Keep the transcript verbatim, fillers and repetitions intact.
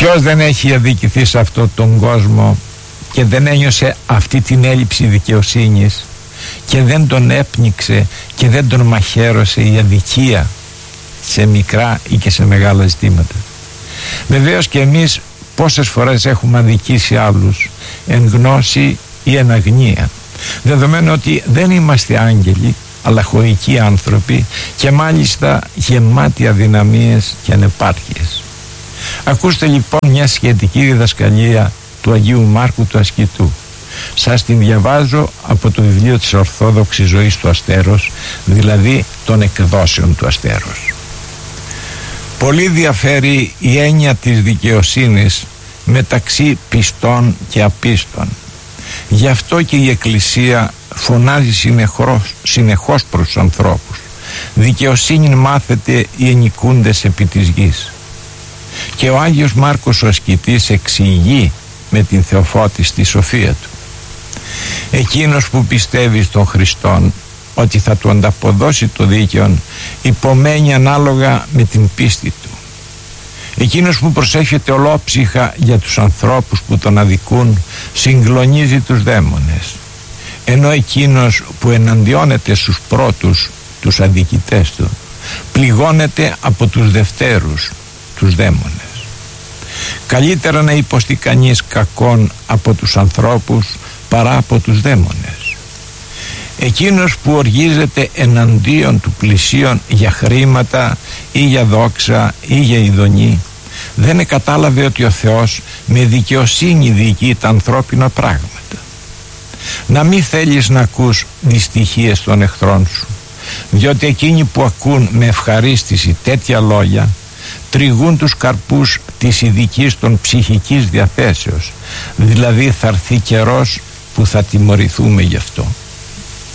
Ποιος δεν έχει αδικηθεί σε αυτόν τον κόσμο και δεν ένιωσε αυτή την έλλειψη δικαιοσύνης και δεν τον έπνιξε και δεν τον μαχαίρωσε η αδικία σε μικρά ή και σε μεγάλα ζητήματα? Βεβαίως και εμείς πόσες φορές έχουμε αδικήσει άλλους εν γνώση ή εν αγνία, δεδομένου ότι δεν είμαστε άγγελοι αλλά χωικοί άνθρωποι και μάλιστα γεμάτοι αδυναμίες και ανεπάρκειες. Ακούστε λοιπόν μια σχετική διδασκαλία του Αγίου Μάρκου του Ασκητού. Σας την διαβάζω από το βιβλίο της Ορθόδοξης Ζωής του Αστέρος, δηλαδή των εκδόσεων του Αστέρος. Πολύ διαφέρει η έννοια της δικαιοσύνης μεταξύ πιστών και απίστων. Γι' αυτό και η Εκκλησία φωνάζει συνεχώς, συνεχώς προς τους ανθρώπους: δικαιοσύνη μάθετε οι ενοικούντες επί της γης. Και ο Άγιος Μάρκος ο ασκητής εξηγεί με την θεοφώτιστη σοφία του: εκείνος που πιστεύει στον Χριστόν ότι θα του ανταποδώσει το δίκαιον υπομένει ανάλογα με την πίστη του. Εκείνος που προσεύχεται ολόψυχα για τους ανθρώπους που τον αδικούν συγκλονίζει τους δαίμονες, ενώ εκείνος που εναντιώνεται στους πρώτους, τους αδικητές του, πληγώνεται από τους δευτέρους, τους δαίμονες. Καλύτερα να υποστεί κανείς κακόν από τους ανθρώπους παρά από τους δαίμονες. Εκείνος που οργίζεται εναντίον του πλησίον για χρήματα ή για δόξα ή για ειδονή δεν κατάλαβε ότι ο Θεός με δικαιοσύνη διοικεί τα ανθρώπινα πράγματα. Να μην θέλεις να ακούς δυστυχίες των εχθρών σου, διότι εκείνοι που ακούν με ευχαρίστηση τέτοια λόγια τριγούν τους καρπούς της ειδικής των ψυχικής διαθέσεως, δηλαδή θα έρθει καιρός που θα τιμωρηθούμε γι' αυτό.